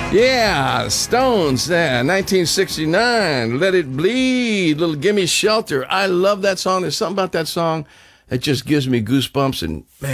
Yeah, Stones, 1969, Let It Bleed, Little Gimme Shelter. I love that song. There's something about that song that just gives me goosebumps, and man,